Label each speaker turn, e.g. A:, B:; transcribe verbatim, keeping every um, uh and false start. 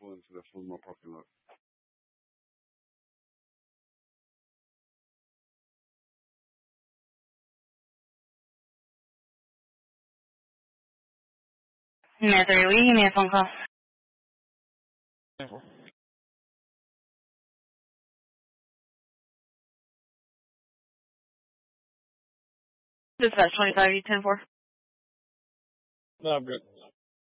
A: pull into the Fulmar parking lot.
B: Mather, will you give me a phone call? Dispatch twenty-five E ten four.
A: No, I'm good.